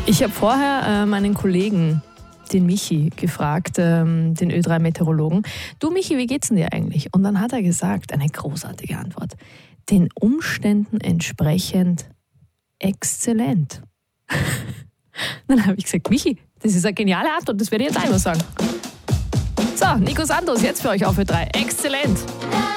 Ich habe vorher meinen Kollegen, den Michi, gefragt, den Ö3-Meteorologen. Du Michi, wie geht's denn dir eigentlich? Und dann hat er gesagt, eine großartige Antwort, den Umständen entsprechend exzellent. Dann habe ich gesagt, Michi, das ist eine geniale Antwort, das werde ich jetzt einmal sagen. So, Nico Santos, jetzt für euch auf Ö3. Exzellent!